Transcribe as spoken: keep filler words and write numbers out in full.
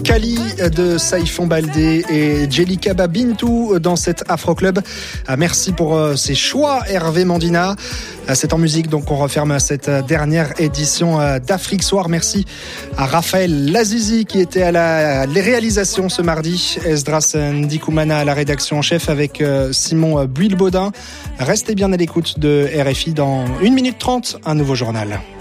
Kali de Saïfon Baldé et Jelika Babintou dans cet Afro Club. Merci pour ces choix, Hervé Mandina. C'est en musique donc on referme cette dernière édition d'Afrique Soir. Merci à Raphaël Lazizi qui était à la les réalisations ce mardi, Esdras Ndikoumana à la rédaction en chef avec Simon Buil-Baudin. Restez bien à l'écoute de R F I. Dans une minute trente, un nouveau journal.